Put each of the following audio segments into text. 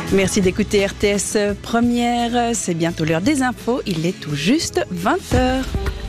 Merci d'écouter RTS Première. C'est bientôt l'heure des infos. Il est tout juste 20h.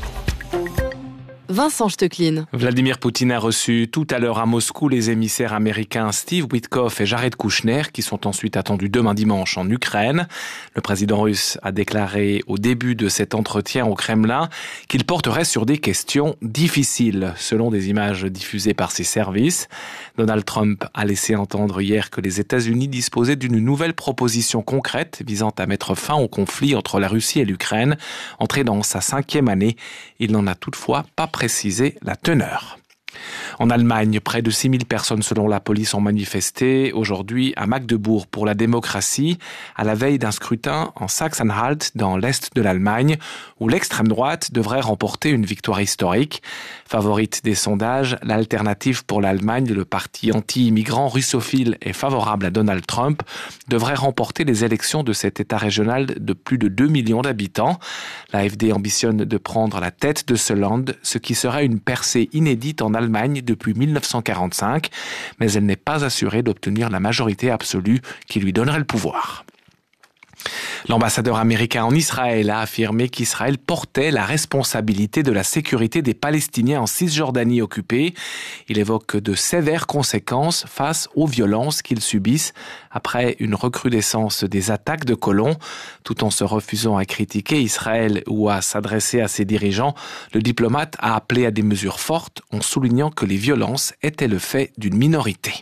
Vincent Stechlin. Vladimir Poutine a reçu tout à l'heure à Moscou les émissaires américains Steve Witkoff et Jared Kushner qui sont ensuite attendus demain dimanche en Ukraine. Le président russe a déclaré au début de cet entretien au Kremlin qu'il porterait sur des questions difficiles, selon des images diffusées par ses services. Donald Trump a laissé entendre hier que les États-Unis disposaient d'une nouvelle proposition concrète visant à mettre fin au conflit entre la Russie et l'Ukraine, entré dans sa 5e année. Il n'en a toutefois pas précisé la teneur. En Allemagne, près de 6000 personnes selon la police ont manifesté aujourd'hui à Magdebourg pour la démocratie, à la veille d'un scrutin en Sachsen-Anhalt dans l'est de l'Allemagne, où l'extrême droite devrait remporter une victoire historique. Favorite des sondages, l'Alternative pour l'Allemagne, le parti anti-immigrant russophile et favorable à Donald Trump, devrait remporter les élections de cet État régional de plus de 2 millions d'habitants. L'AfD ambitionne de prendre la tête de ce land, ce qui serait une percée inédite en Allemagne depuis 1945, mais elle n'est pas assurée d'obtenir la majorité absolue qui lui donnerait le pouvoir. L'ambassadeur américain en Israël a affirmé qu'Israël portait la responsabilité de la sécurité des Palestiniens en Cisjordanie occupée. Il évoque de sévères conséquences face aux violences qu'ils subissent après une recrudescence des attaques de colons. Tout en se refusant à critiquer Israël ou à s'adresser à ses dirigeants, le diplomate a appelé à des mesures fortes en soulignant que les violences étaient le fait d'une minorité.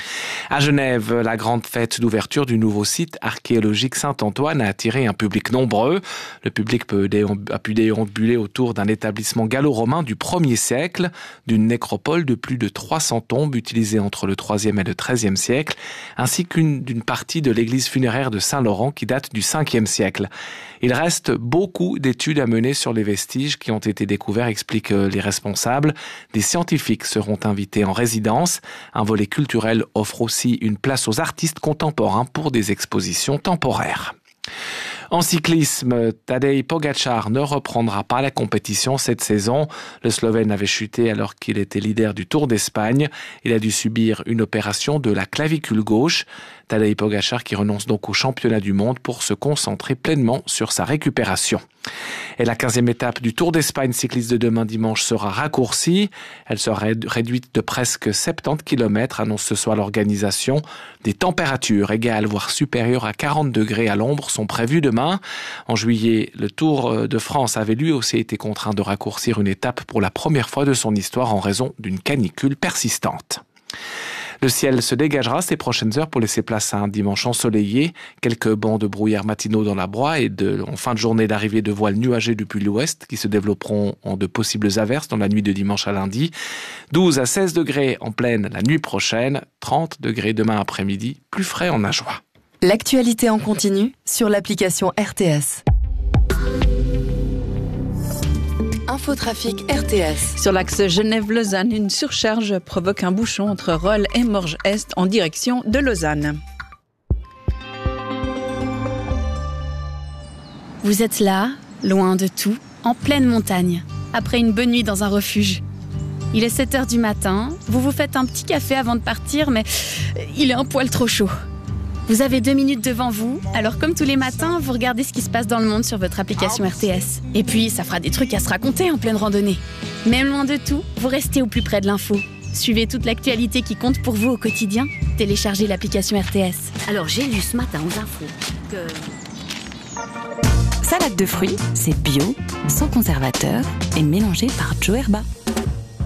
À Genève, la grande fête d'ouverture du nouveau site archéologique Saint-Antoine a attiré un public nombreux. Le public a pu déambuler autour d'un établissement gallo-romain du 1er siècle, d'une nécropole de plus de 300 tombes utilisées entre le 3e et le 13e siècle, ainsi d'une partie de l'église funéraire de Saint-Laurent qui date du 5e siècle. Il reste beaucoup d'études à mener sur les vestiges qui ont été découverts, expliquent les responsables. Des scientifiques seront invités en résidence. Un volet culturel offre aussi une place aux artistes contemporains pour des expositions temporaires. En cyclisme, Tadej Pogačar ne reprendra pas la compétition cette saison. Le Slovène avait chuté alors qu'il était leader du Tour d'Espagne. Il a dû subir une opération de la clavicule gauche. Tadej Pogačar qui renonce donc au championnat du monde pour se concentrer pleinement sur sa récupération. Et la 15e étape du Tour d'Espagne cycliste de demain dimanche sera raccourcie. Elle sera réduite de presque 70 km, annonce ce soir l'organisation. Des températures égales, voire supérieures à 40 degrés à l'ombre sont prévues demain. En juillet, le Tour de France avait lui aussi été contraint de raccourcir une étape pour la première fois de son histoire en raison d'une canicule persistante. Le ciel se dégagera ces prochaines heures pour laisser place à un dimanche ensoleillé. Quelques bancs de brouillard matinaux dans la Broye et en fin de journée d'arrivée de voiles nuagées depuis l'ouest qui se développeront en de possibles averses dans la nuit de dimanche à lundi. 12 à 16 degrés en pleine la nuit prochaine, 30 degrés demain après-midi, plus frais en Ajoie. L'actualité en continu sur l'application RTS. Infotrafic RTS. Sur l'axe Genève-Lausanne, une surcharge provoque un bouchon entre Rolle et Morges-Est en direction de Lausanne. Vous êtes là, loin de tout, en pleine montagne, après une bonne nuit dans un refuge. Il est 7h du matin, vous vous faites un petit café avant de partir, mais il est un poil trop chaud. Vous avez 2 minutes devant vous, alors comme tous les matins, vous regardez ce qui se passe dans le monde sur votre application RTS. Et puis, ça fera des trucs à se raconter en pleine randonnée. Même loin de tout, vous restez au plus près de l'info. Suivez toute l'actualité qui compte pour vous au quotidien. Téléchargez l'application RTS. Alors, j'ai lu ce matin aux infos que... Salade de fruits, c'est bio, sans conservateur et mélangé par Joe Herba.